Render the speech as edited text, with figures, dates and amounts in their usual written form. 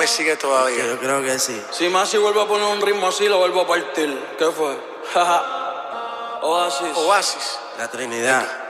me sigue todavía. Yo creo que sí. Si Masi vuelve a poner un ritmo así, lo vuelvo a partir. ¿Qué fue? Oasis. Oasis. La Trinidad.